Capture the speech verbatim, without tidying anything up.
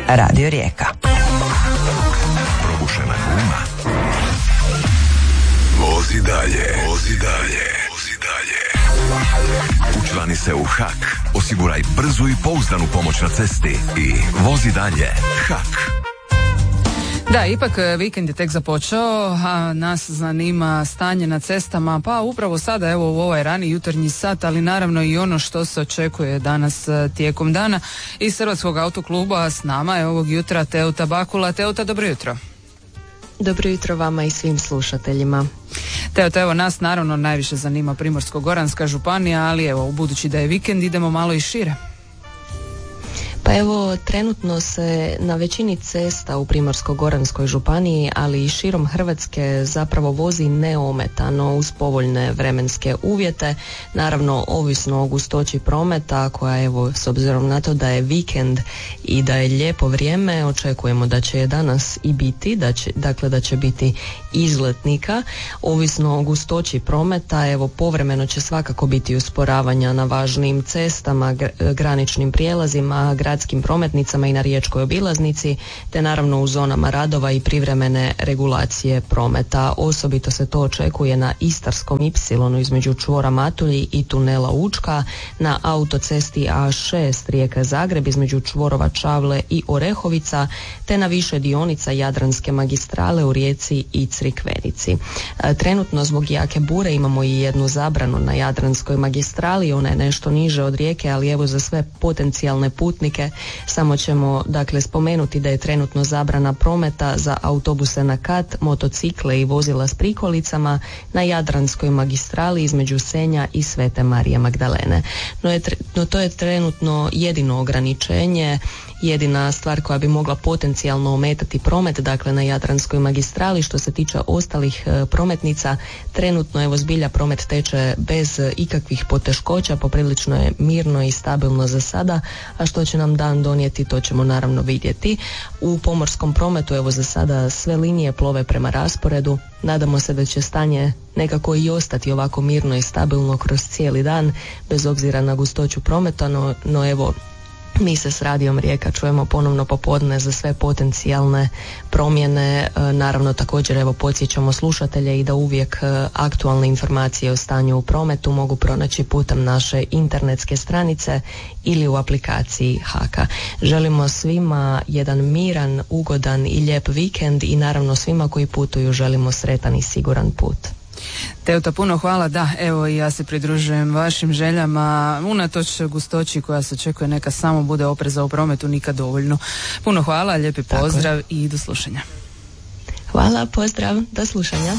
Radio Rijeka. Probušena guma. Vozi dalje, vozi dalje, vozi dalje. Učlani se u Hak, osiguraj brzu i pouzdanu pomoć na cesti i vozi dalje. Hak. Da, ipak vikend je tek započeo, a nas zanima stanje na cestama, pa upravo sada, evo u ovaj rani jutarnji sat, ali naravno i ono što se očekuje danas tijekom dana. Iz Hrvatskog autokluba s nama je ovog jutra Teuta Bakula. Teuta, dobro jutro. Dobro jutro vama i svim slušateljima. Teuta, evo nas naravno najviše zanima Primorsko-goranska županija, ali evo, budući da je vikend, idemo malo i šire. Pa evo, trenutno se na većini cesta u Primorsko-goranskoj županiji, ali i širom Hrvatske zapravo vozi neometano uz povoljne vremenske uvjete, naravno ovisno o gustoći prometa koja, evo, s obzirom na to da je vikend i da je lijepo vrijeme, očekujemo da će je danas i biti, da će, dakle da će biti izletnika. Ovisno o gustoći prometa, evo, povremeno će svakako biti usporavanja na važnim cestama, graničnim prijelazima, gradskim prometnicama i na riječkoj obilaznici, te naravno u zonama radova i privremene regulacije prometa. Osobito se to očekuje na Istarskom ipsilonu između čvora Matulji i tunela Učka, na autocesti A šest Rijeka-Zagreb između čvorova Čavle i Orehovica, te na više dionica Jadranske magistrale u Rijeci i Crikvenici. Trenutno zbog jake bure imamo i jednu zabranu na Jadranskoj magistrali, ona je nešto niže od Rijeke, ali evo za sve potencijalne putnike samo ćemo dakle spomenuti da je trenutno zabrana prometa za autobuse na kat, motocikle i vozila s prikolicama na Jadranskoj magistrali između Senja i Svete Marije Magdalene. No, je, no to je trenutno jedino ograničenje, jedina stvar koja bi mogla potencijalno ometati promet, dakle na Jadranskoj magistrali. Što se tiče ostalih e, prometnica, trenutno evo zbilja promet teče bez ikakvih poteškoća, poprilično je mirno i stabilno za sada, a što će nam dan donijeti, to ćemo naravno vidjeti. U pomorskom prometu evo za sada sve linije plove prema rasporedu, nadamo se da će stanje nekako i ostati ovako mirno i stabilno kroz cijeli dan, bez obzira na gustoću prometa, no, no evo mi se s Radijom Rijeka čujemo ponovno popodne za sve potencijalne promjene. Naravno također evo podsjećamo slušatelje i da uvijek aktualne informacije o stanju u prometu mogu pronaći putem naše internetske stranice ili u aplikaciji Haka. Želimo svima jedan miran, ugodan i lijep vikend i naravno svima koji putuju želimo sretan i siguran put. Teuta, puno hvala. Da, evo i ja se pridružujem vašim željama. Unatoč gustoći koja se očekuje, neka samo bude opreza u prometu, nikad dovoljno. Puno hvala, lijepi pozdrav i do slušanja. Hvala, pozdrav, do slušanja.